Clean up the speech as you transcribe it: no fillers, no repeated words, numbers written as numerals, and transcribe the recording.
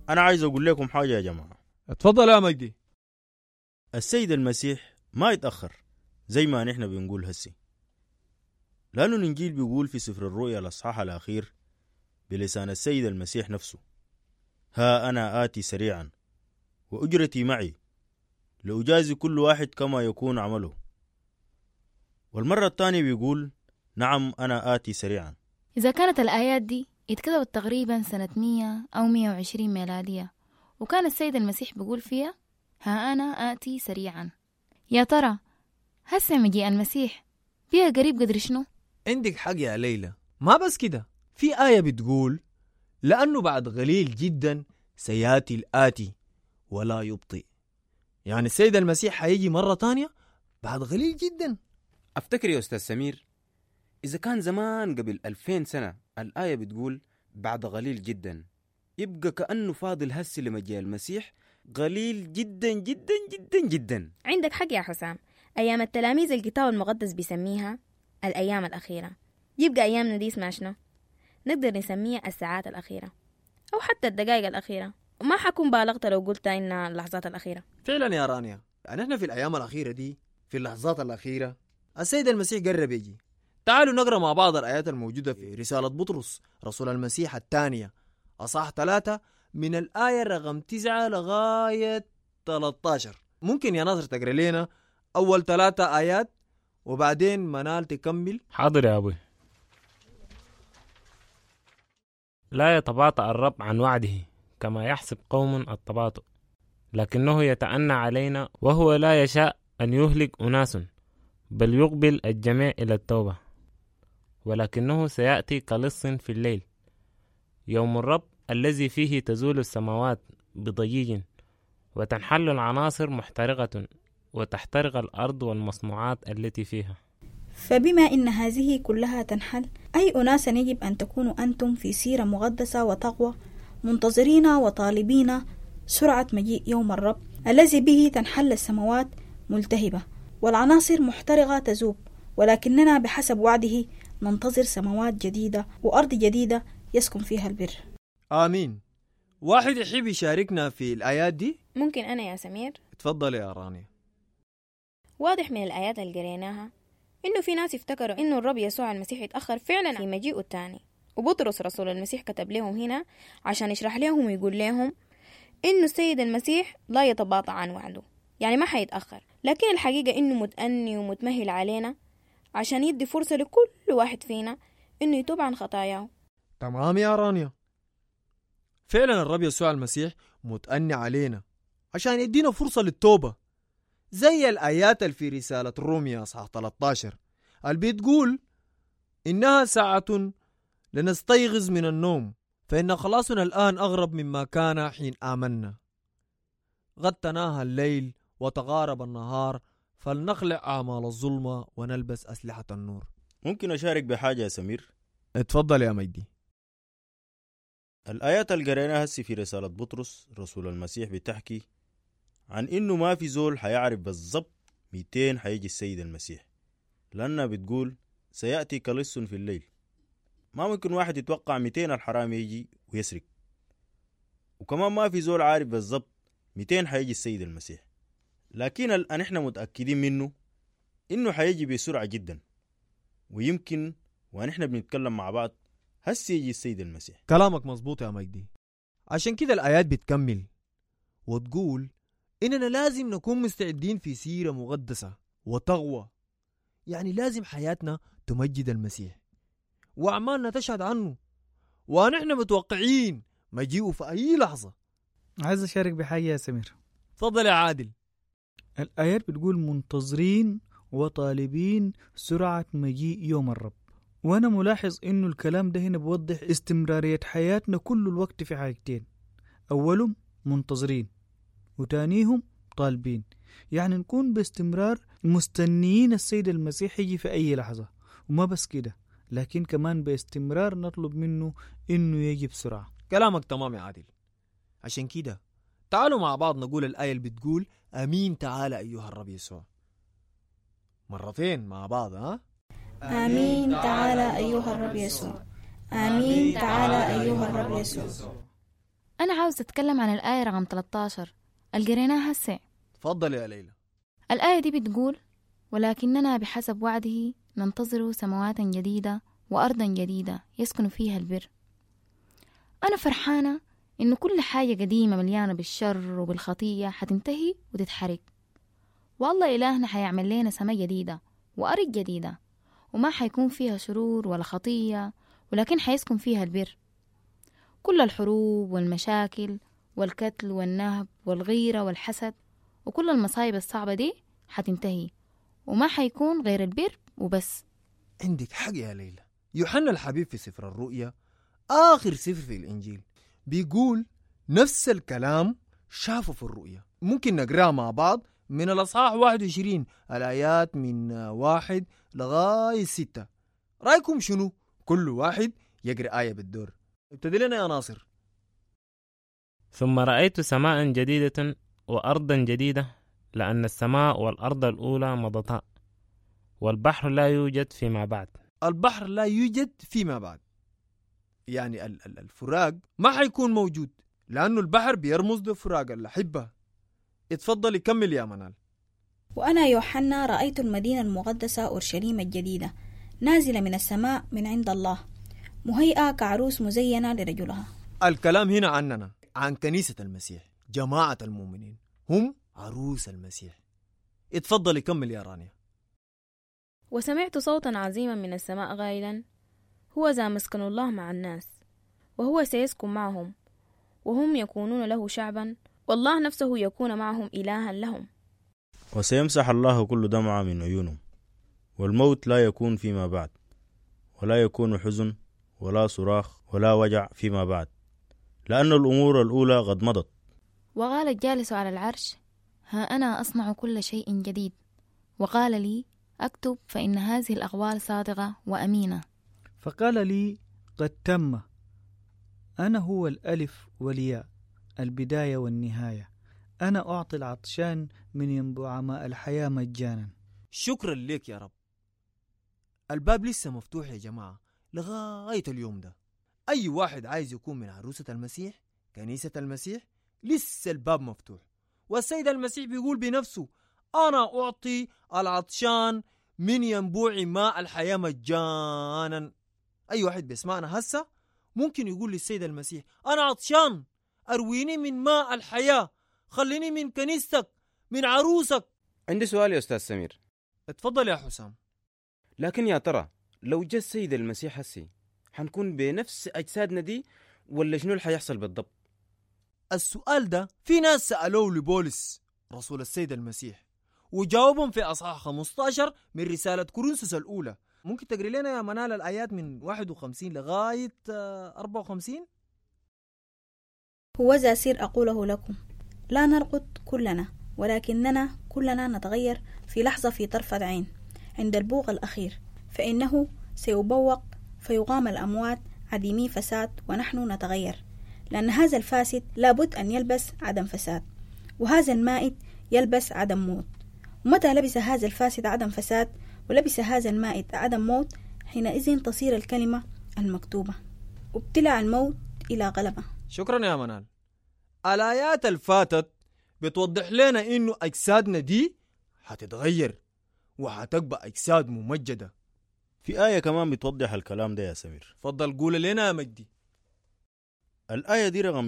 أنا عايز أقول لكم حاجة يا جماعة. اتفضل يا مجدي. السيد المسيح ما يتأخر زي ما نحن بنقول هسي، لأنه الإنجيل بيقول في سفر الرؤيا الأصحاح الأخير بلسان السيد المسيح نفسه: ها أنا آتي سريعا وأجرتي معي لأجازي كل واحد كما يكون عمله. والمرة الثانية بيقول: نعم أنا آتي سريعا. إذا كانت الآيات دي اتكتبت تقريبا سنة 100 أو 120 ميلادية، وكان السيد المسيح بيقول فيها ها أنا آتي سريعا، يا ترى هسه مجيء المسيح بيها قريب قدر شنو؟ عندك حق يا ليلى. ما بس كده، في آية بتقول: لأنه بعد قليل جدا سيأتي الآتي ولا يبطئ. يعني السيد المسيح هيجي مرة تانية بعد قليل جدا. أفتكر يا أستاذ سمير، إذا كان زمان قبل 2000 سنة الآية بتقول بعد قليل جدا، يبقى كأنه فاضل هسي لمجيء المسيح قليل جدا جدا جدا جدا. عندك حق يا حسام. أيام التلاميذ الكتاب المقدس بيسميها الأيام الأخيرة، يبقى أيامنا دي اسمها شنو؟ نقدر نسميها الساعات الأخيرة أو حتى الدقائق الأخيرة، وما حكون بالغت لو قلت إنها اللحظات الأخيرة. فعلا يا رانيا، يعني احنا في الأيام الأخيرة دي، في اللحظات الأخيرة السيد المسيح قرب يجي. تعالوا نقرأ مع بعض الآيات الموجودة في رسالة بطرس رسول المسيح الثانية أصحاح 3 من الآية رقم 9 لغاية 13. ممكن يا ناصر تقرأ لنا أول 3 آيات وبعدين منال تكمل؟ حاضر يا أبوي. لا يتباطأ الرب عن وعده كما يحسب قوم التباطؤ، لكنه يتأنى علينا وهو لا يشاء أن يهلك أناس، بل يقبل الجميع إلى التوبة. ولكنه سيأتي كلص في الليل، يوم الرب الذي فيه تزول السماوات بضجيج وتنحل العناصر محترقة وتحترق الأرض والمصنوعات التي فيها. فبما إن هذه كلها تنحل، أي أناس يجب أن تكونوا أنتم في سيرة مقدسة وتقوى، منتظرين وطالبين سرعة مجيء يوم الرب الذي به تنحل السماوات ملتهبة والعناصر محترقة تذوب، ولكننا بحسب وعده ننتظر سماوات جديدة وأرض جديدة يسكن فيها البر. آمين. واحد يحب يشاركنا في الآيات دي؟ ممكن أنا يا سمير؟ اتفضل يا رانيا. واضح من الآيات اللي قريناها إنه في ناس يفتكروا إنه الرب يسوع المسيح يتأخر فعلا في مجيئه الثاني، وبطرس رسول المسيح كتب لهم هنا عشان يشرح لهم ويقول لهم إنه السيد المسيح لا يتباطأ عن وعده، يعني ما حيتأخر، لكن الحقيقة إنه متأني ومتمهل علينا عشان يدي فرصة لكل واحد فينا إنه يتوب عن خطاياه. تمام يا رانيا، فعلا الرب يسوع المسيح متأني علينا عشان يدينا فرصة للتوبة، زي الآيات اللي في رسالة روميا أصحاح 13 اللي بتقول: إنها ساعة لنستيقظ من النوم فإن خلاصنا الآن أغرب مما كان حين آمنا. قد تناهى الليل وتقارب النهار، فلنخلع أعمال الظلمة ونلبس أسلحة النور. ممكن أشارك بحاجة يا سمير؟ اتفضل يا مجدي. الآيات اللي قريناها هسي في رسالة بطرس رسول المسيح بتحكي عن إنه ما في زول حيعرف بالضبط 200 حيجي السيد المسيح، لأنها بتقول سيأتي كلص في الليل. ما ممكن واحد يتوقع 200 الحرام يجي ويسرق، وكمان ما في زول عارف بالضبط 200 حيجي السيد المسيح، لكن الآن احنا متأكدين منه إنه حيجي بسرعة جدا، ويمكن ونحن بنتكلم مع بعض هسي يجي السيد المسيح. كلامك مظبوط يا مجدي. عشان كده الآيات بتكمل وتقول إننا لازم نكون مستعدين في سيرة مقدسة وتقوى، يعني لازم حياتنا تمجد المسيح وأعمالنا تشهد عنه، ونحن متوقعين مجيئه في أي لحظة. عايز أشارك بحاجة يا سمير. تفضل يا عادل. الآيات بتقول منتظرين وطالبين سرعة مجيء يوم الرب، وأنا ملاحظ إنه الكلام ده هنا بوضح استمرارية حياتنا كل الوقت في حاجتين: أولهم منتظرين وتانيهم طالبين، يعني نكون باستمرار مستنيين السيد المسيح يجي في أي لحظة، وما بس كده لكن كمان باستمرار نطلب منه إنه يجي بسرعة. كلامك تمام يا عادل. عشان كده تعالوا مع بعض نقول الآية اللي بتقول آمين تعالى أيها الرب يسوع مرتين مع بعض. آمين تعالى أيها الرب يسوع. آمين تعالى أيها الرب يسوع. أنا عاوز أتكلم عن الآية رقم 13 القريناها هسه. تفضل يا ليلى. الآية دي بتقول ولكننا بحسب وعده ننتظر سماوات جديدة وأرضا جديدة يسكن فيها البر. أنا فرحانة إنه كل حاجة قديمة مليانة بالشر وبالخطية حتنتهي وتتحرق، والله إلهنا حيعمل لنا سماء جديدة وأرض جديدة، وما حيكون فيها شرور ولا خطية، ولكن حيسكن فيها البر. كل الحروب والمشاكل والقتل والنهب والغيرة والحسد وكل المصايب الصعبة دي حتنتهي، وما حيكون غير البر وبس. عندك حق يا ليلى. يوحنا الحبيب في سفر الرؤيا آخر سفر في الإنجيل بيقول نفس الكلام شافه في الرؤيا. ممكن نقرأ مع بعض من الأصحاح 21 الآيات من 1 لغاية 6. رأيكم شنو؟ كل واحد يقرأ آية بالدور. ابتدي لنا يا ناصر. ثم رأيت سماء جديدة وأرضا جديدة، لأن السماء والأرض الأولى مضتا والبحر لا يوجد فيما بعد. البحر لا يوجد فيما بعد، يعني الفراق ما حيكون موجود، لأنه البحر بيرمز لفراق الأحبة. اتفضل يكمل يا منال. وأنا يوحنا رأيت المدينة المقدسة أورشليم الجديدة نازلة من السماء من عند الله، مهيئة كعروس مزينة لرجلها. الكلام هنا عننا، عن كنيسة المسيح، جماعة المؤمنين، هم عروس المسيح. اتفضل يكمل يا رانيا. وسمعت صوتا عظيما من السماء غائلا هو ذا مسكن الله مع الناس، وهو سيسكن معهم، وهم يكونون له شعبا، والله نفسه يكون معهم إلها لهم. وسيمسح الله كل دمعة من عيونهم، والموت لا يكون فيما بعد، ولا يكون حزن ولا صراخ ولا وجع فيما بعد، لأن الأمور الأولى قد مضت. وقال الجالس على العرش ها أنا أصنع كل شيء جديد، وقال لي أكتب فإن هذه الأقوال صادقة وأمينة. فقال لي قد تم، أنا هو الألف والياء، البداية والنهاية، أنا أعطي العطشان من ينبوع ماء الحياة مجانا. شكرا لك يا رب. الباب لسه مفتوح يا جماعة لغاية اليوم ده. أي واحد عايز يكون من عروسة المسيح، كنيسة المسيح، لسه الباب مفتوح. والسيد المسيح بيقول بنفسه أنا أعطي العطشان من ينبوع ماء الحياة مجانا. أي واحد بيسمعنا هسه ممكن يقول للسيد المسيح أنا عطشان، أرويني من ماء الحياة، خليني من كنيستك، من عروسك. عندي سؤال يا أستاذ سمير. اتفضل يا حسام. لكن يا ترى لو جاء السيد المسيح هسي حنكون بنفس أجسادنا دي ولا شنو اللي حيحصل بالضبط؟ السؤال ده في ناس سألوه لبولس رسول السيد المسيح، وجاوبهم في أصحاح 15 من رسالة كورنثوس الأولى. ممكن تقري لنا يا منال الآيات من 51 لغاية 54؟ هو ذا سير أقوله لكم، لا نرقد كلنا، ولكننا كلنا نتغير في لحظة في طرفة عين عند البوق الأخير، فإنه سيبوق فيقام الأموات عديمي فساد، ونحن نتغير، لأن هذا الفاسد لابد أن يلبس عدم فساد، وهذا المائت يلبس عدم موت. ومتى لبس هذا الفاسد عدم فساد ولبس هذا المائت عدم موت، حينئذ تصير الكلمة المكتوبة وابتلع الموت إلى غلبة. شكرا يا منال. الآيات الفاتت بتوضح لنا إنه أجسادنا دي حتتغير وحتبقى أجساد ممجدة. في آية كمان بتوضح الكلام ده يا سمير. فضل قول لنا يا مجدي. الآية دي رقم